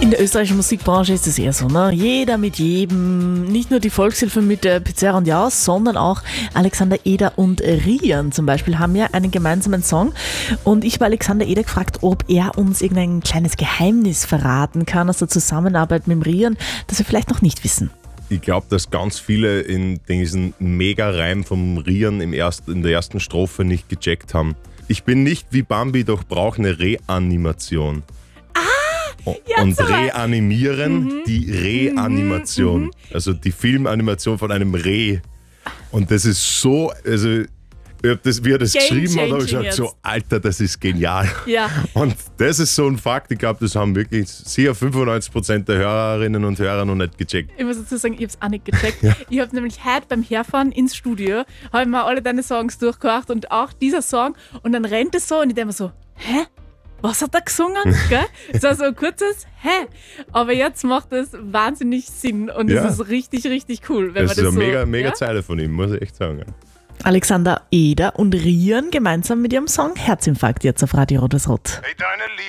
In der österreichischen Musikbranche ist es eher so, ne? Jeder mit jedem, nicht nur die Volkshilfe mit der Pizzeria und Jaus, sondern auch Alexander Eder und Rian zum Beispiel haben ja einen gemeinsamen Song. Und ich habe Alexander Eder gefragt, ob er uns irgendein kleines Geheimnis verraten kann aus der Zusammenarbeit mit dem Rian, das wir vielleicht noch nicht wissen. Ich glaube, dass ganz viele in diesen Mega-Reim vom Rian in der ersten Strophe nicht gecheckt haben. Ich bin nicht wie Bambi, doch brauche eine Reanimation. Und reanimieren, die Reanimation. Also die Filmanimation von einem Reh. Und das ist so, also wie er das geschrieben hat, habe ich gesagt, so, Alter, das ist genial. Ja. Und das ist so ein Fakt, ich glaube, das haben wirklich sicher 95% der Hörerinnen und Hörer noch nicht gecheckt. Ich muss dazu sagen, ich habe es auch nicht gecheckt. Ja. Ich habe nämlich heute beim Herfahren ins Studio, habe ich mir alle deine Songs durchgehört und auch dieser Song und dann rennt es so und ich denke mir so, hä? Was hat er gesungen? Es war so ein kurzes Hä? Aber jetzt macht es wahnsinnig Sinn und es ist richtig, richtig cool. Wenn das man ist das eine so, mega Zeile von ihm, muss ich echt sagen. Alexander Eder und Rian gemeinsam mit ihrem Song Herzinfarkt jetzt auf Radio Rot-Rot. Hey, deine